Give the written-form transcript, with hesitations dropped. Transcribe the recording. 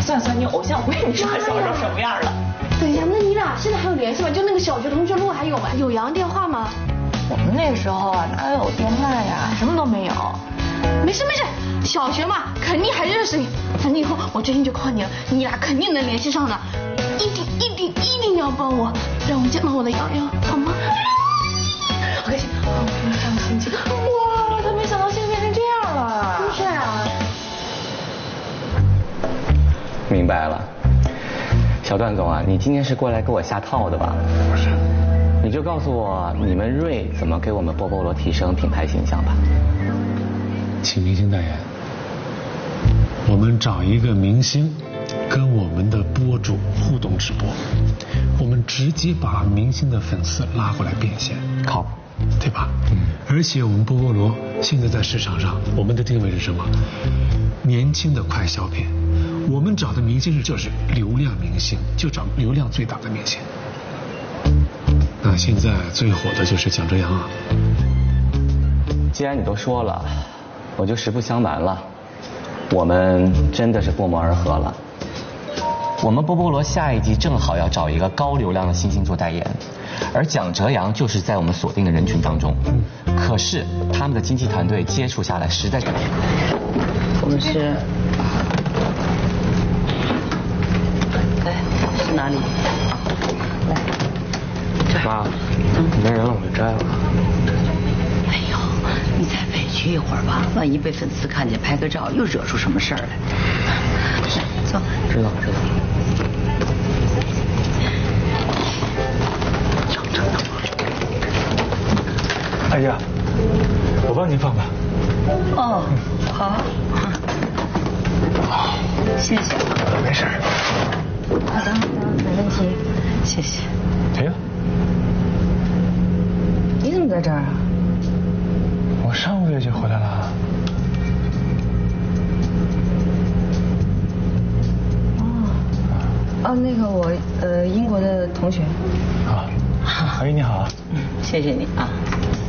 算算你偶像闺女时候小时候什么样了。 等一下，那你俩现在还有联系吗？就那个小学同学录还有吗？有杨电话吗？ 我们那时候啊，哪有电话呀？什么都没有。 没事没事，小学嘛，肯定还认识你。反正以后我决心就靠你了，你俩肯定能联系上的。一定要帮我，让我见到我的洋洋，好吗？好开心，好平常心情。 哇，他没想到现在变成这样了。 就是啊。 明白了，小段总啊，你今天是过来给我下套的吧？ 不是。 你就告诉我你们瑞怎么给我们波波罗提升品牌形象吧。 请明星代言，我们找一个明星跟我们的播主互动直播，我们直接把明星的粉丝拉过来变现， 靠谱， 对吧？而且我们波波罗现在在市场上，我们的定位是什么？年轻的快消品。我们找的明星就是流量明星，就找流量最大的明星。那现在最火的就是蒋哲阳啊。 既然你都说了，我就实不相瞒了，我们真的是不谋而合了。我们波波罗下一季正好要找一个高流量的新星做代言，而蒋哲阳就是在我们锁定的人群当中。可是他们的经纪团队接触下来实在是…… 我们是，来是哪里？来，这儿。 妈，没人了，我就摘了。 哎呦，你再委屈一会儿吧，万一被粉丝看见拍个照，又惹出什么事儿来。来，走。 知道。 阿姨，我帮您放吧。 哦，好。谢谢。 没事。 好的，没问题，谢谢。 哎呀， 你怎么在这儿啊？ 我上个月就回来了。 哦，那个我英国的同学。 啊，阿姨你好。 谢谢你啊。